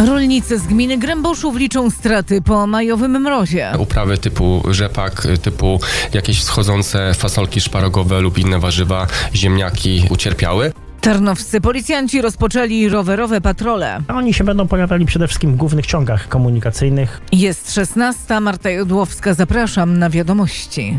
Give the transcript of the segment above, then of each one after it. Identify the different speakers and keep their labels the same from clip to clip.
Speaker 1: Rolnicy z gminy Gręboszów liczą straty po majowym mrozie.
Speaker 2: Uprawy typu rzepak, typu jakieś wschodzące fasolki szparagowe lub inne warzywa, ziemniaki ucierpiały.
Speaker 1: Tarnowscy policjanci rozpoczęli rowerowe patrole.
Speaker 3: Oni się będą pojawiali przede wszystkim w głównych ciągach komunikacyjnych.
Speaker 1: Jest 16, Marta Jodłowska, zapraszam na wiadomości.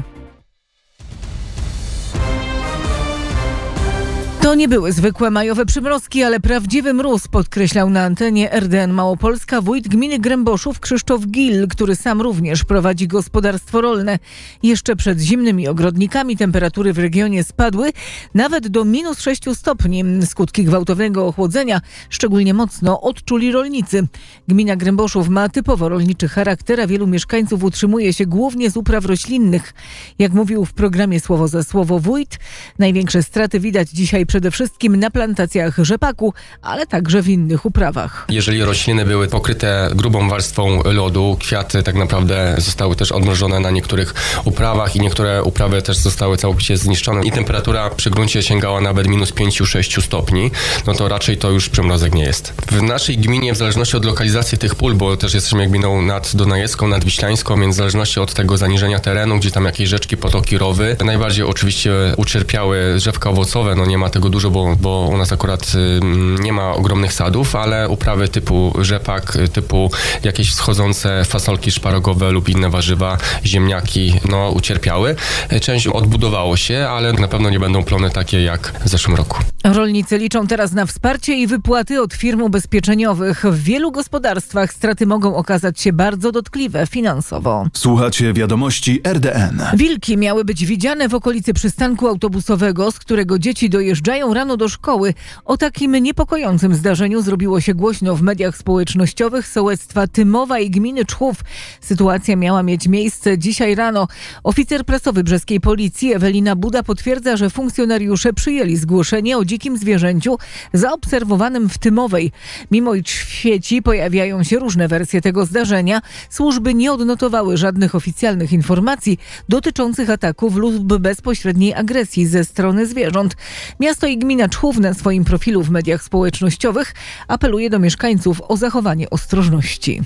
Speaker 1: To nie były zwykłe majowe przymrozki, ale prawdziwy mróz, podkreślał na antenie RDN Małopolska wójt gminy Gręboszów Krzysztof Gil, który sam również prowadzi gospodarstwo rolne. Jeszcze przed zimnymi ogrodnikami temperatury w regionie spadły nawet do -6 stopni. Skutki gwałtownego ochłodzenia szczególnie mocno odczuli rolnicy. Gmina Gręboszów ma typowo rolniczy charakter, a wielu mieszkańców utrzymuje się głównie z upraw roślinnych. Jak mówił w programie Słowo za Słowo wójt, największe straty widać dzisiaj przede wszystkim na plantacjach rzepaku, ale także w innych uprawach.
Speaker 2: Jeżeli rośliny były pokryte grubą warstwą lodu, kwiaty tak naprawdę zostały też odmrożone na niektórych uprawach i niektóre uprawy też zostały całkowicie zniszczone i temperatura przy gruncie sięgała nawet -5-6 stopni, no to raczej to już przymrozek nie jest. W naszej gminie, w zależności od lokalizacji tych pól, bo też jesteśmy gminą naddunajecką, nadwiślańską, więc w zależności od tego zaniżenia terenu, gdzie tam jakieś rzeczki, potoki, rowy, najbardziej oczywiście ucierpiały drzewka owocowe, no nie ma tego dużo, bo u nas akurat nie ma ogromnych sadów, ale uprawy typu rzepak, typu jakieś wschodzące fasolki szparagowe lub inne warzywa, ziemniaki, no ucierpiały. Część odbudowało się, ale na pewno nie będą plony takie jak w zeszłym roku.
Speaker 1: Rolnicy liczą teraz na wsparcie i wypłaty od firm ubezpieczeniowych. W wielu gospodarstwach straty mogą okazać się bardzo dotkliwe finansowo.
Speaker 4: Słuchacie wiadomości RDN.
Speaker 1: Wilki miały być widziane w okolicy przystanku autobusowego, z którego dzieci dojeżdżają rano do szkoły. O takim niepokojącym zdarzeniu zrobiło się głośno w mediach społecznościowych sołectwa Tymowa i gminy Czchów. Sytuacja miała mieć miejsce dzisiaj rano. Oficer prasowy brzeskiej policji Ewelina Buda potwierdza, że funkcjonariusze przyjęli zgłoszenie o dzikim zwierzęciu zaobserwowanym w Tymowej. Mimo iż w sieci pojawiają się różne wersje tego zdarzenia, służby nie odnotowały żadnych oficjalnych informacji dotyczących ataków lub bezpośredniej agresji ze strony zwierząt. Miasto i gmina Czchów na swoim profilu w mediach społecznościowych apeluje do mieszkańców o zachowanie ostrożności.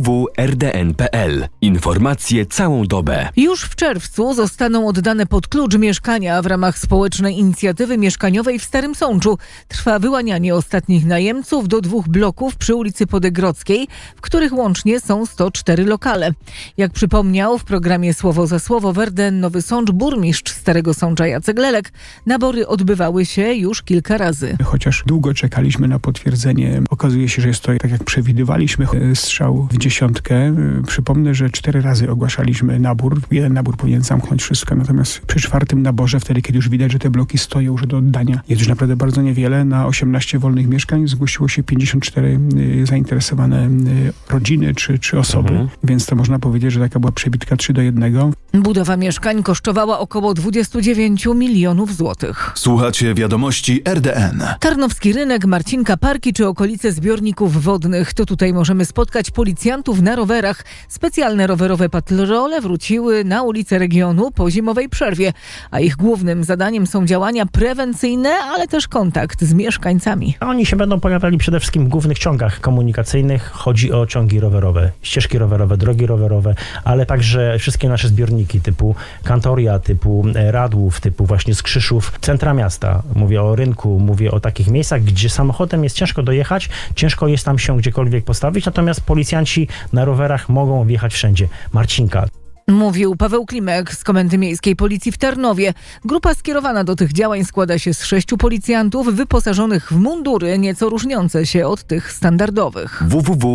Speaker 5: www.rdn.pl. Informacje całą dobę.
Speaker 1: Już w czerwcu zostaną oddane pod klucz mieszkania w ramach społecznej inicjatywy mieszkaniowej w Starym Sączu. Trwa wyłanianie ostatnich najemców do 2 bloków przy ulicy Podegrodzkiej, w których łącznie są 104 lokale. Jak przypomniał w programie Słowo za Słowo w RDN Nowy Sącz burmistrz Starego Sącza Jacek Lelek, nabory odbywały się już kilka razy.
Speaker 6: Chociaż długo czekaliśmy na potwierdzenie, okazuje się, że jest to tak jak przewidywaliśmy, strzał w dziesiątkę. Przypomnę, że 4 razy ogłaszaliśmy nabór. Jeden nabór powinien zamknąć wszystko, natomiast przy 4. naborze, wtedy kiedy już widać, że te bloki stoją już do oddania, jest już naprawdę bardzo niewiele. Na 18 wolnych mieszkań zgłosiło się 54 zainteresowane rodziny czy osoby, więc to można powiedzieć, że taka była przebitka 3:1.
Speaker 1: Budowa mieszkań kosztowała około 29 milionów złotych.
Speaker 4: Słuchacie wiadomości RDN.
Speaker 1: Tarnowski Rynek, Marcinka Parki czy okolice zbiorników wodnych. To tutaj możemy spotkać policjantów na rowerach. Specjalne rowerowe patrole wróciły na ulice regionu po zimowej przerwie, a ich głównym zadaniem są działania prewencyjne, ale też kontakt z mieszkańcami.
Speaker 3: Oni się będą pojawiali przede wszystkim w głównych ciągach komunikacyjnych. Chodzi o ciągi rowerowe, ścieżki rowerowe, drogi rowerowe, ale także wszystkie nasze zbiorniki typu Kantoria, typu Radłów, typu właśnie Skrzyszów, centra miasta. Mówię o rynku, mówię o takich miejscach, gdzie samochodem jest ciężko dojechać, ciężko jest tam się gdziekolwiek postawić, natomiast policjanci na rowerach mogą wjechać wszędzie. Marcinka.
Speaker 1: Mówił Paweł Klimek z Komendy Miejskiej Policji w Tarnowie. Grupa skierowana do tych działań składa się z 6 policjantów wyposażonych w mundury nieco różniące się od tych standardowych.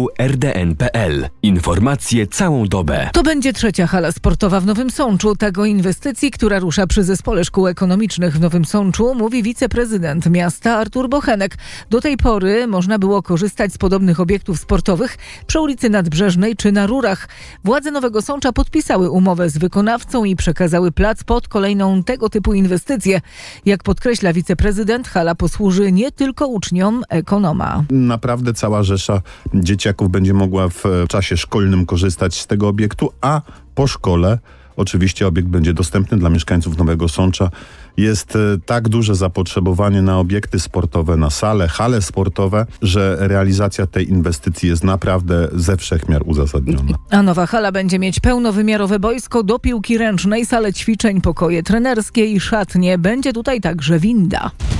Speaker 5: www.rdn.pl. Informacje całą dobę.
Speaker 1: To będzie 3. hala sportowa w Nowym Sączu. Tak o inwestycji, która rusza przy Zespole Szkół Ekonomicznych w Nowym Sączu, mówi wiceprezydent miasta Artur Bochenek. Do tej pory można było korzystać z podobnych obiektów sportowych przy ulicy Nadbrzeżnej czy na Rurach. Władze Nowego Sącza podpisały umowę z wykonawcą i przekazały plac pod kolejną tego typu inwestycję. Jak podkreśla wiceprezydent, hala posłuży nie tylko uczniom ekonoma.
Speaker 7: Naprawdę cała rzesza dzieciaków będzie mogła w czasie szkolnym korzystać z tego obiektu, a po szkole oczywiście obiekt będzie dostępny dla mieszkańców Nowego Sącza. Jest tak duże zapotrzebowanie na obiekty sportowe, na hale sportowe, że realizacja tej inwestycji jest naprawdę ze wszech miar uzasadniona.
Speaker 1: A nowa hala będzie mieć pełnowymiarowe boisko do piłki ręcznej, salę ćwiczeń, pokoje trenerskie i szatnie. Będzie tutaj także winda.